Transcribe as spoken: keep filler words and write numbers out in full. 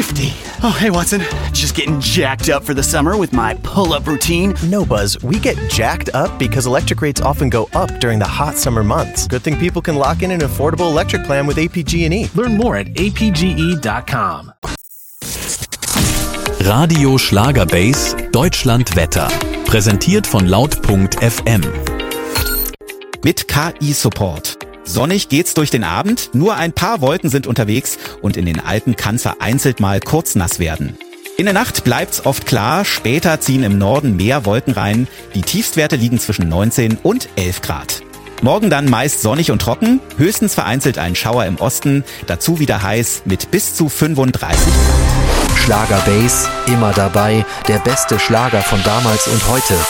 fifty. Oh, hey, Watson. Just getting jacked up for the summer with my pull-up routine. No, Buzz. We get jacked up because electric rates often go up during the hot summer months. Good thing people can lock in an affordable electric plan with A P G and E. Learn more at a p g e dot com. Radio Schlagerbase Deutschland Wetter. Präsentiert von laut punkt f m. Mit K I-Support. Sonnig geht's durch den Abend, nur ein paar Wolken sind unterwegs und in den Alpen kann's vereinzelt mal kurz nass werden. In der Nacht bleibt's oft klar, später ziehen im Norden mehr Wolken rein. Die Tiefstwerte liegen zwischen neunzehn und elf Grad. Morgen dann meist sonnig und trocken, höchstens vereinzelt ein Schauer im Osten, dazu wieder heiß mit bis zu fünfunddreißig. Schlagerbase, immer dabei, der beste Schlager von damals und heute.